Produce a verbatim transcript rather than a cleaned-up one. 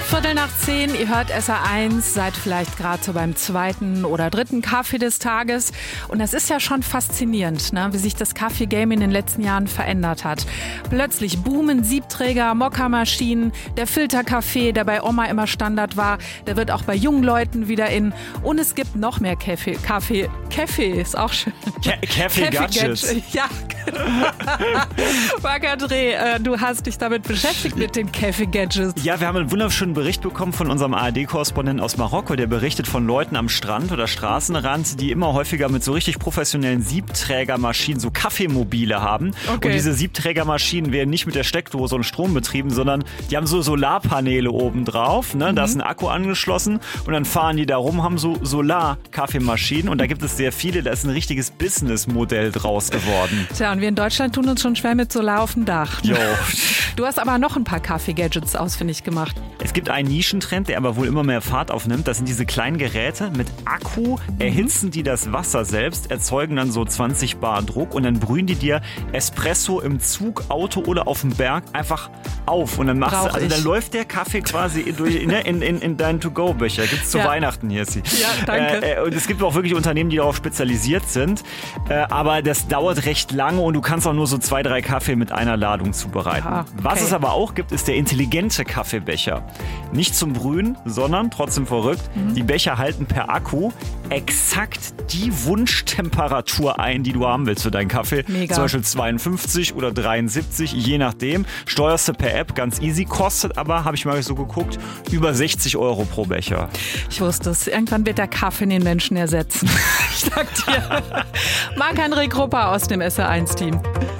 Viertel nach zehn, ihr hört S R eins, seid vielleicht gerade so beim zweiten oder dritten Kaffee des Tages. Und das ist ja schon faszinierend, ne, wie sich das Kaffee-Game in den letzten Jahren verändert hat. Plötzlich boomen Siebträger, Mokka-Maschinen, der Filterkaffee, der bei Oma immer Standard war, der wird auch bei jungen Leuten wieder in. Und es gibt noch mehr Kaffee. Kaffee, Kaffee ist auch schön. Kaffee-Gadgets. Ja, Marc-André, äh, du hast dich damit beschäftigt mit den Kaffee-Gadgets. Ja, wir haben einen wunderschönen Bericht bekommen von unserem A R D-Korrespondenten aus Marokko, der berichtet von Leuten am Strand oder Straßenrand, die immer häufiger mit so richtig professionellen Siebträgermaschinen so Kaffeemobile haben. Okay. Und diese Siebträgermaschinen werden nicht mit der Steckdose und Strom betrieben, sondern die haben so Solarpaneele oben drauf. Ne? Mhm. Da ist ein Akku angeschlossen und dann fahren die da rum, haben so Solar-Kaffeemaschinen und da gibt es sehr viele. Da ist ein richtiges Businessmodell draus geworden. Tja, und wir in Deutschland tun uns schon schwer mit Solar auf dem Dach. Jo. Du hast aber noch ein paar Kaffee-Gadgets ausfindig gemacht. Es gibt einen Nischentrend, der aber wohl immer mehr Fahrt aufnimmt. Das sind diese kleinen Geräte mit Akku, erhitzen die das Wasser selbst, erzeugen dann so zwanzig Bar Druck und dann brühen die dir Espresso im Zug, Auto oder auf dem Berg einfach auf. Und dann machst Brauch du, also ich. dann läuft der Kaffee quasi in, in, in, in, in deinen To-Go-Becher. Gibt's zu Ja. Weihnachten hier. Sie. Ja, danke. Äh, und es gibt auch wirklich Unternehmen, die darauf spezialisiert sind. Äh, aber das dauert recht lange und du kannst auch nur so zwei, drei Kaffee mit einer Ladung zubereiten. Aha, okay. Was es aber auch gibt, ist der intelligente Kaffeebecher. Nicht zum Brühen, sondern trotzdem verrückt. Mhm. Die Becher halten per Akku exakt die Wunschtemperatur ein, die du haben willst für deinen Kaffee. Mega. Zum Beispiel zweiundfünfzig oder dreiundsiebzig, je nachdem. Steuerst du per App, ganz easy. Kostet aber, habe ich mal so geguckt, über sechzig Euro pro Becher. Ich wusste es. Irgendwann wird der Kaffee den Menschen ersetzen. Ich sag dir. Marc-André Krupper aus dem S R eins Team.